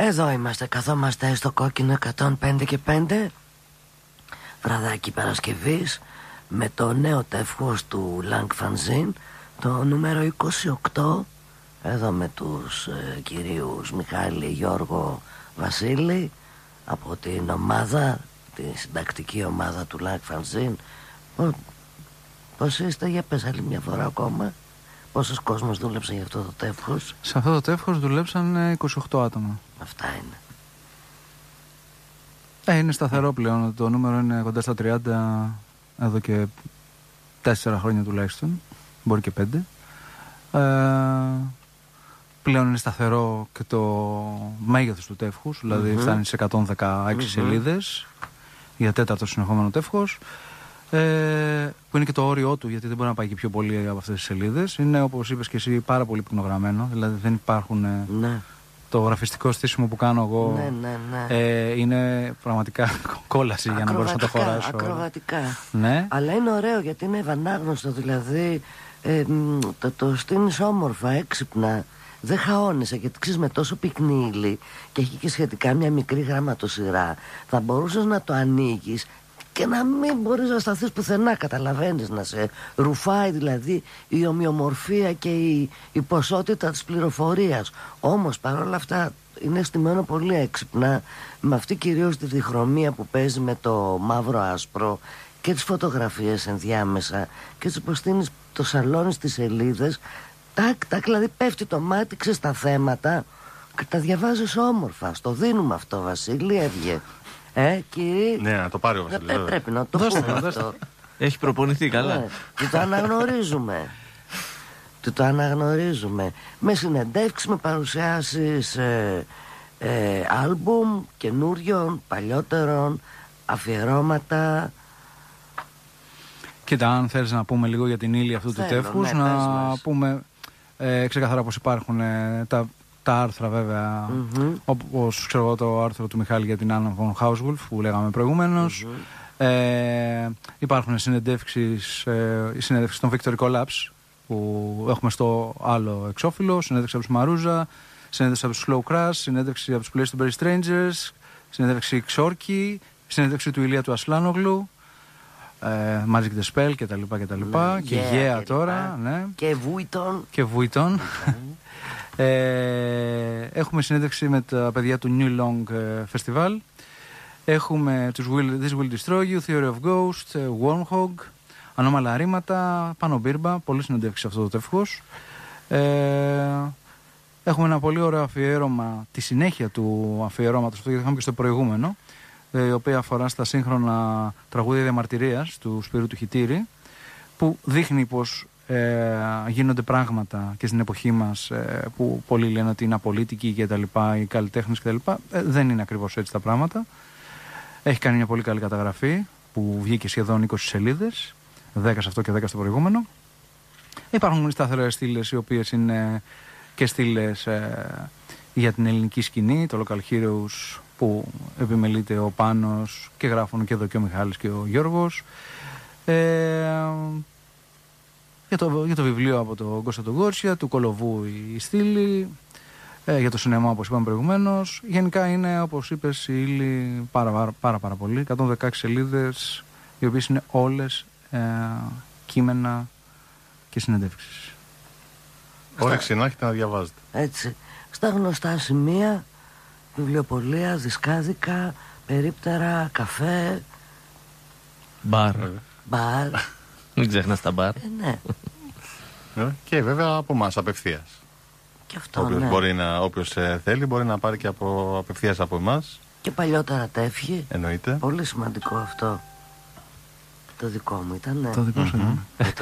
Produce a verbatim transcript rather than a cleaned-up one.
Εδώ είμαστε, καθόμαστε στο κόκκινο εκατόν πέντε και πέντε. Βραδάκι Παρασκευής, με το νέο τεύχος του Lang Fanzine, το νούμερο είκοσι οκτώ. Εδώ με τους ε, κυρίους Μιχάλη, Γιώργο, Βασίλη, από την ομάδα, τη συντακτική ομάδα του Lang Fanzine. Πώς είστε, για πες άλλη μια φορά ακόμα. Πόσος κόσμος δούλεψε για αυτό το τεύχος? Σε αυτό το τεύχος δουλέψαν είκοσι οκτώ άτομα. Αυτά είναι. Ε, είναι σταθερό πλέον. Το νούμερο είναι κοντά στα τριάντα εδώ και τέσσερα χρόνια τουλάχιστον. Μπορεί και πέντε. Ε, πλέον είναι σταθερό και το μέγεθος του τεύχους. Δηλαδή mm-hmm. φτάνει σε εκατόν δεκαέξι mm-hmm. σελίδες για τέταρτο συνεχόμενο τεύχος. Ε, που είναι και το όριό του, γιατί δεν μπορεί να πάει και πιο πολύ από αυτές τις σελίδες. Είναι, όπως είπες και εσύ, πάρα πολύ πυκνογραμμένο. Δηλαδή δεν υπάρχουν. Ναι. Το γραφιστικό στήσιμο που κάνω εγώ ναι, ναι, ναι. Ε, είναι πραγματικά κόλαση για να μπορέσω να το χωράσω. Ακροβατικά. Ναι. Αλλά είναι ωραίο γιατί είναι ευανάγνωστο. Δηλαδή ε, το, το στείνεις όμορφα, έξυπνα. Δεν χαώνεσαι, γιατί ξέρεις, με τόσο πυκνή ύλη και έχει και σχετικά μια μικρή γραμματοσυρά, θα μπορούσες να το ανοίγεις και να μην μπορείς να σταθείς πουθενά, καταλαβαίνεις, να σε ρουφάει δηλαδή η ομοιομορφία και η, η ποσότητα της πληροφορίας. Όμως παρόλα αυτά είναι στημένο πολύ έξυπνα, με αυτή κυρίως τη διχρωμία που παίζει με το μαύρο άσπρο και τις φωτογραφίες ενδιάμεσα και τις προστείνεις το σαλόνι στις σελίδες. Τάκ, τάκ, δηλαδή πέφτει το μάτι, ξέρεις, στα θέματα και τα διαβάζεις όμορφα. Στο δίνουμε αυτό, Βασίλη, έβγε. Ε, κύριε. Ναι, να το πάρει ο Βασίλης. Ε, πρέπει να το δώστε, πούμε δώστε. αυτό. Έχει προπονηθεί καλά. Ναι, και το αναγνωρίζουμε. Και το αναγνωρίζουμε. Με συνεντεύξεις, με παρουσιάσεις ε, ε, άλμπουμ καινούριων, παλιότερων, αφιερώματα. Κοίτα, αν θέλεις να πούμε λίγο για την ύλη αυτού Θέλω, του τεύχους, ναι, να πούμε ε, ξεκαθαρά πως υπάρχουν ε, τα, τα άρθρα βέβαια, mm-hmm. όπως ξέρω εγώ το άρθρο του Μιχάλη για την Άννα von Hauswolf που λέγαμε προηγουμένως. Mm-hmm. Ε, υπάρχουν συνεντεύξεις, ε, οι συνέντευξεις των Victory Collapse που έχουμε στο άλλο εξώφυλλο, συνέντευξη από τους Μαρούζα, συνέντευξη από τους Slow Crash, συνέντευξη από τους Place to Bury Strangers, συνέντευξη Ξόρκη, συνέντευξη του Ηλία του Ασλάνογλου, ε, Magic the Spell κτλ. Ναι, και Γέα yeah, τώρα. Ναι. Και Βούιτον. Και Βούιτον. ε, έχουμε συνέντευξη με τα παιδιά του New Long Festival. Έχουμε τους Will, This Will Destroy You, Theory of Ghost, Wormhog, Ανώμαλα Ρήματα, Πάνω Μπίρμπα. Πολλές συνέντευξεις σε αυτό το τεύχος. Ε, έχουμε ένα πολύ ωραίο αφιέρωμα, τη συνέχεια του αφιερώματος, αυτό γιατί είχαμε και στο προηγούμενο, η οποία αφορά στα σύγχρονα τραγούδια διαμαρτυρίας του Σπύρου του Χιτήρη, που δείχνει πως ε, γίνονται πράγματα και στην εποχή μας ε, που πολλοί λένε ότι είναι απολύτικοι και τα λοιπά, οι καλλιτέχνες και τα λοιπά. Ε, δεν είναι ακριβώς έτσι τα πράγματα. Έχει κάνει μια πολύ καλή καταγραφή που βγήκε σχεδόν είκοσι σελίδες, δέκα σε αυτό και δέκα στο προηγούμενο. Υπάρχουν σταθερές στήλες οι οποίες είναι και στήλες ε, για την ελληνική σκηνή, το Local Heroes που επιμελείται ο Πάνος και γράφουν και εδώ και ο Μιχάλης και ο Γιώργος. Ε, για, το, για το βιβλίο από τον Κώστα τον Γκόρσια, του Κολοβού η στήλη, ε, για το σινεμά όπως είπαμε προηγουμένως. Γενικά είναι, όπως είπες, η ύλη πάρα, πάρα, πάρα, πάρα πολύ, εκατόν δεκαέξι σελίδες, οι οποίες είναι όλες ε, κείμενα και συνεντεύξεις. Όρεξη να έχετε να διαβάζετε. Έτσι, στα γνωστά σημεία, βιβλιοπωλεία, δισκάδικα, περίπτερα, καφέ, μπαρ. Μπαρ. Μην ξεχνάς τα μπαρ. Ε, ναι. Και βέβαια από εμάς απευθείας. Και αυτό, όποιος, ναι. μπορεί να, όποιος θέλει μπορεί να πάρει και από, απευθείας από εμάς. Και παλιότερα τεύχη. Εννοείται. Πολύ σημαντικό αυτό. Το δικό μου ήταν, ναι. Το δικό σου, mm-hmm. ναι.